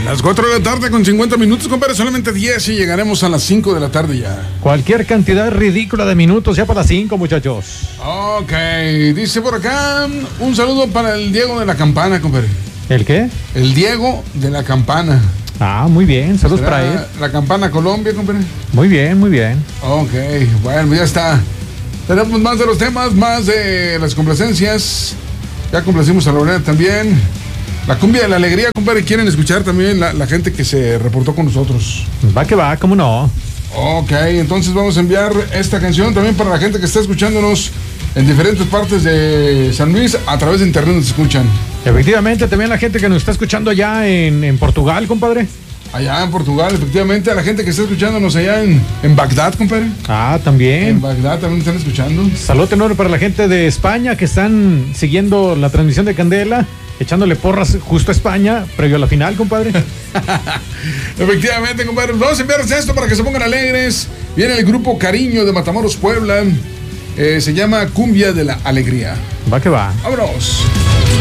Las 4 de la tarde con 50 minutos, compadre, solamente 10 y llegaremos a las 5 de la tarde ya. Cualquier cantidad ridícula de minutos ya para las 5, muchachos. Ok, dice por acá, un saludo para el Diego de la Campana, compadre. ¿El qué? El Diego de la Campana. Ah, muy bien, saludos para él. La Campana Colombia, compadre. Muy bien, muy bien. Ok, bueno, ya está. Tenemos más de los temas, más de las complacencias. Ya complacimos a Lorena también. La cumbia de la alegría, compadre, quieren escuchar también la gente que se reportó con nosotros. Va que va, cómo no. Ok, entonces vamos a enviar esta canción también para la gente que está escuchándonos en diferentes partes de San Luis. A través de internet nos escuchan. Efectivamente, también la gente que nos está escuchando allá en Portugal, compadre. Allá en Portugal, efectivamente, a la gente que está escuchándonos allá en Bagdad, compadre. Ah, también. En Bagdad también están escuchando. Saludo enorme para la gente de España que están siguiendo la transmisión de Candela, echándole porras justo a España, previo a la final, compadre. Efectivamente, compadre. Vamos a enviarles esto para que se pongan alegres. Viene el grupo Cariño de Matamoros, Puebla. Se llama Cumbia de la Alegría. Va que va. ¡Vámonos!